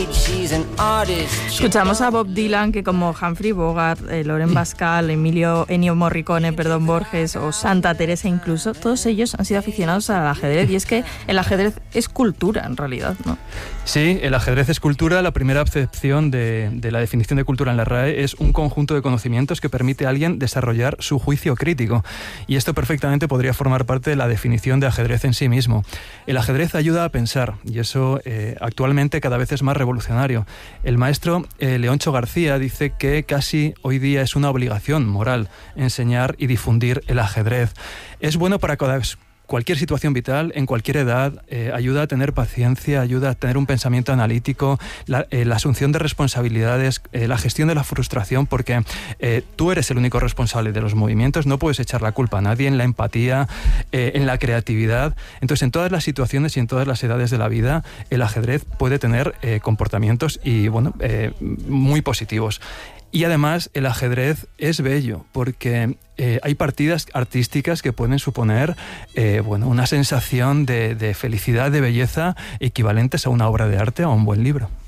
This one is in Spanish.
Escuchamos a Bob Dylan, que como Humphrey Bogart, Loren Bascal, Ennio Morricone, Borges o Santa Teresa incluso, todos ellos han sido aficionados al ajedrez, y es que el ajedrez es cultura en realidad, ¿no? Sí, el ajedrez es cultura. La primera acepción de la definición de cultura en la RAE es un conjunto de conocimientos que permite a alguien desarrollar su juicio crítico, y esto perfectamente podría formar parte de la definición de ajedrez en sí mismo. El ajedrez ayuda a pensar, y eso actualmente cada vez es más revolucionario. El maestro Leoncho García dice que casi hoy día es una obligación moral enseñar y difundir el ajedrez. Es bueno para cualquier situación vital, en cualquier edad, ayuda a tener paciencia, ayuda a tener un pensamiento analítico, la asunción de responsabilidades, la gestión de la frustración, porque tú eres el único responsable de los movimientos, no puedes echar la culpa a nadie, en la empatía, en la creatividad. Entonces, en todas las situaciones y en todas las edades de la vida, el ajedrez puede tener comportamientos muy positivos. Y además el ajedrez es bello porque hay partidas artísticas que pueden suponer una sensación de felicidad, de belleza, equivalentes a una obra de arte o a un buen libro.